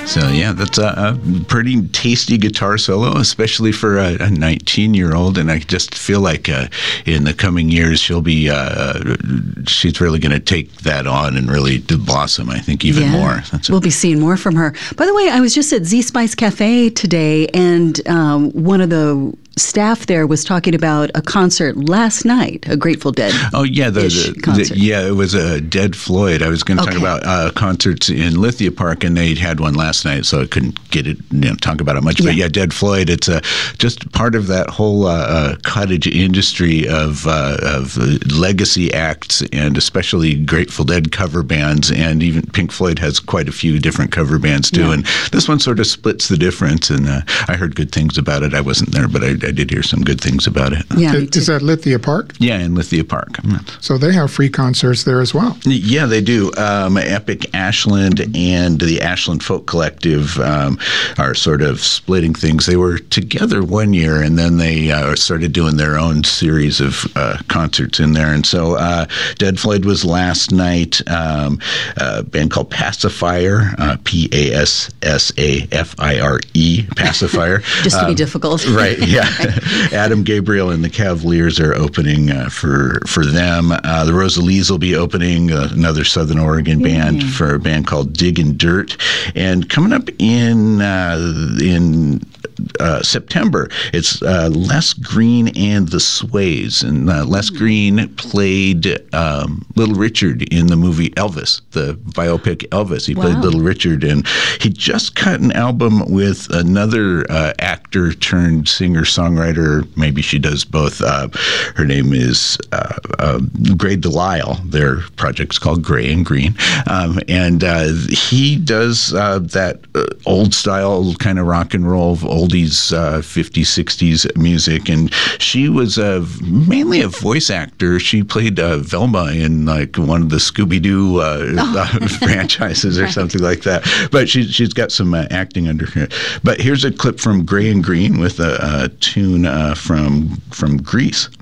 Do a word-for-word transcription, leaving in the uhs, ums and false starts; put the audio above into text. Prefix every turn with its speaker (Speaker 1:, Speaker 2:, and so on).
Speaker 1: So, yeah, that's a, a pretty tasty guitar solo, especially for a nineteen-year-old. And I just feel like uh, in the coming years, she'll be, uh, she's really going to take that on and really blossom, I think, even
Speaker 2: yeah.
Speaker 1: more. That's
Speaker 2: we'll be seeing more from her. By the way, I was just at Z Spice Cafe today, and um, one of the staff there was talking about a concert last night, a Grateful Dead.
Speaker 1: Oh yeah, the, the,
Speaker 2: concert.
Speaker 1: the yeah, it was a Dead Floyd. I was going to
Speaker 2: okay.
Speaker 1: talk about uh, concerts in Lithia Park, and they had one last night, so I couldn't get it, you know, talk about it much.
Speaker 2: Yeah.
Speaker 1: But yeah, Dead Floyd. It's uh, just part of that whole uh, uh, cottage industry of uh, of uh, legacy acts, and especially Grateful Dead cover bands, and even Pink Floyd has quite a few different cover bands too.
Speaker 2: Yeah.
Speaker 1: And this one sort of splits the difference. And uh, I heard good things about it. I wasn't there, but I, I did hear some good things about it.
Speaker 2: Yeah,
Speaker 3: is, is that Lithia Park?
Speaker 1: Yeah, in Lithia Park.
Speaker 3: So they have free concerts there as well.
Speaker 1: Yeah, they do. Um, Epic Ashland and the Ashland Folk Collective um, are sort of splitting things. They were together one year, and then they uh, started doing their own series of uh, concerts in there. And so uh, Dead Floyd was last night. Um, a band called Pacifier, uh, P A S S A F I R E, Pacifier.
Speaker 2: Just to
Speaker 1: um,
Speaker 2: be difficult.
Speaker 1: Right, yeah. Adam Gabriel and the Cavaliers are opening uh, for for them. Uh, the Rosalees will be opening, uh, another Southern Oregon band, mm. for a band called Dig and Dirt. And coming up in uh, in uh, September, it's uh, Les Green and the Sways. And uh, Les Green played um, Little Richard in the movie Elvis, the biopic Elvis. He wow. played Little Richard, and he just cut an album with another uh, actor turned singer-songwriter. Maybe she does both. Uh, her name is uh, uh, Gray Delisle. Their project's called Gray and Green. Um, and uh, he does uh, that uh, old-style kind of rock and roll, oldies, uh, fifties, sixties music. And she was uh, mainly a voice actor. She played uh, Velma in like one of the Scooby-Doo uh, oh. uh, franchises or right. something like that. But she, she's got some uh, acting under her. But here's a clip from Gray and Green with a, a tune uh, from from Grease.